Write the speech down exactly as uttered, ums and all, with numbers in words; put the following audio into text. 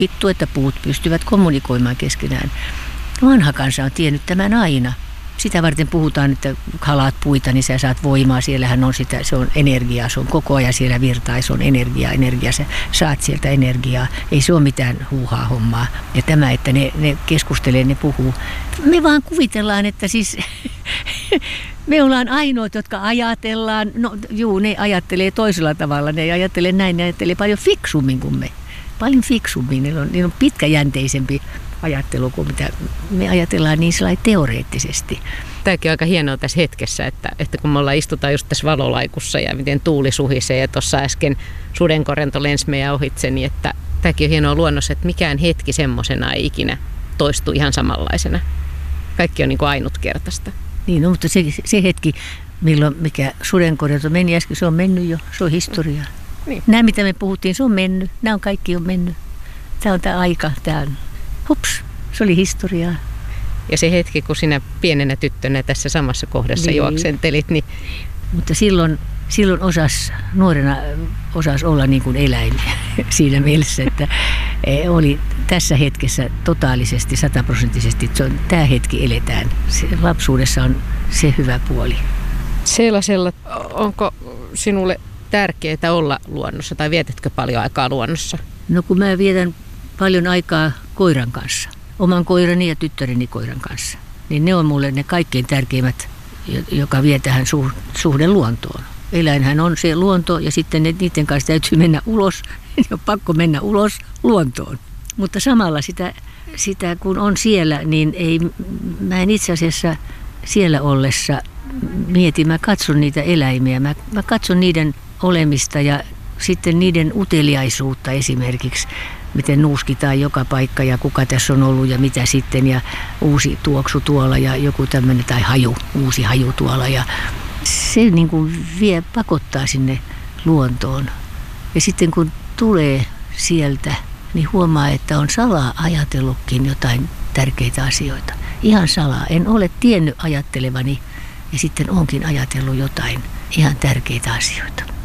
Vittu, että puut pystyvät kommunikoimaan keskenään. Vanha kansa on tiennyt tämän aina. Sitä varten puhutaan, että halaat puita, niin sä saat voimaa. Siellähän on sitä, se on energiaa, se on koko ajan siellä virtaa, se on energiaa, energiaa. Sä saat sieltä energiaa. Ei se ole mitään huuhaa hommaa. Ja tämä, että ne, ne keskustelee, ne puhuu. Me vaan kuvitellaan, että siis me ollaan ainoat, jotka ajatellaan. No juu, ne ajattelee toisella tavalla. Ne ajattelee näin, ne ajattelee paljon fiksummin kuin me. Paljon fiksummin. Niillä on, niillä on pitkäjänteisempi ajattelu kuin mitä me ajatellaan niin sellainen teoreettisesti. Tämäkin on aika hienoa tässä hetkessä, että, että kun me ollaan istutaan just tässä valolaikussa ja miten tuuli suhisee ja tuossa äsken sudenkorento lensi meidän ohitse, niin että tämäkin on hienoa luonnossa, että mikään hetki semmoisena ei ikinä toistu ihan samanlaisena. Kaikki on niin kuin ainutkertaista. Niin, no, mutta se, se hetki, milloin mikä sudenkorento meni äsken, se on mennyt jo, se on historiaa. Niin. Nämä, mitä me puhuttiin, se on mennyt. Nämä on kaikki on mennyt. Tämä on tämä aika, tämä on hups, se oli historiaa. Ja se hetki, kun sinä pienenä tyttönä tässä samassa kohdassa niin juoksentelit, niin... Mutta silloin, silloin osas, nuorena osasi olla niin kuin eläin siinä mielessä, että oli tässä hetkessä totaalisesti, sataprosenttisesti, tämä hetki eletään. Se, lapsuudessa on se hyvä puoli. Sellaisella, onko sinulle tärkeää olla luonnossa tai vietätkö paljon aikaa luonnossa? No kun mä vietän paljon aikaa koiran kanssa, oman koirani ja tyttäreni koiran kanssa, niin ne on mulle ne kaikkein tärkeimmät, joka vie tähän suhde luontoon. Eläinhän on se luonto ja sitten ne, niiden kanssa täytyy mennä ulos, on pakko mennä ulos luontoon. Mutta samalla sitä, sitä kun on siellä, niin ei, mä en itse asiassa siellä ollessa mieti, mä katson niitä eläimiä, mä, mä katson niiden olemista ja sitten niiden uteliaisuutta esimerkiksi, miten nuuskitaan joka paikka ja kuka tässä on ollut ja mitä sitten ja uusi tuoksu tuolla ja joku tämmöinen tai haju, uusi haju tuolla ja se niin kuin vie, pakottaa sinne luontoon. Ja sitten kun tulee sieltä, niin huomaa, että on salaa ajatellutkin jotain tärkeitä asioita. Ihan salaa. En ole tiennyt ajattelevani ja sitten onkin ajatellut jotain ihan tärkeitä asioita.